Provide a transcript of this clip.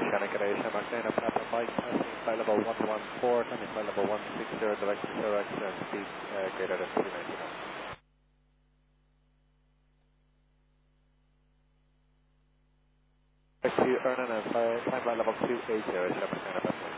Shannon G'day, Shamrock Dana, Papa Mike, passing flight level 114, coming flight level 160, direction to Rex, and speed greater than 290 knots. To Ernan and climb flight level 280, Shamrock Dana,